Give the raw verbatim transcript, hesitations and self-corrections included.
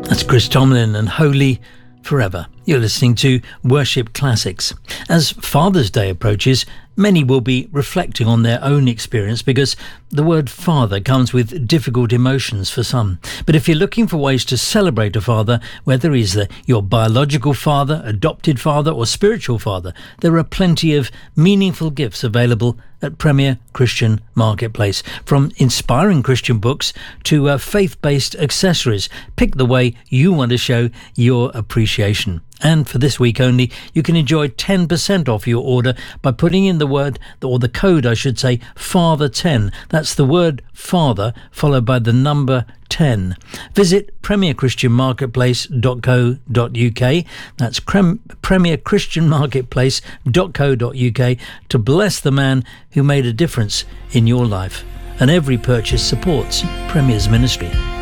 That's Chris Tomlin and Holy Forever. You're listening to Worship Classics. As Father's Day approaches, many will be reflecting on their own experience because the word father comes with difficult emotions for some. But if you're looking for ways to celebrate a father, whether he's the, your biological father, adopted father or spiritual father, there are plenty of meaningful gifts available at Premier Christian Marketplace. From inspiring Christian books to uh, faith-based accessories, pick the way you want to show your appreciation. And for this week only, you can enjoy ten percent off your order by putting in the word, or the code I should say, father ten. That's the word father followed by the number ten. Visit premier christian marketplace dot co dot uk. That's crem- premier christian marketplace dot co dot uk to bless the man who made a difference in your life. And every purchase supports Premier's ministry.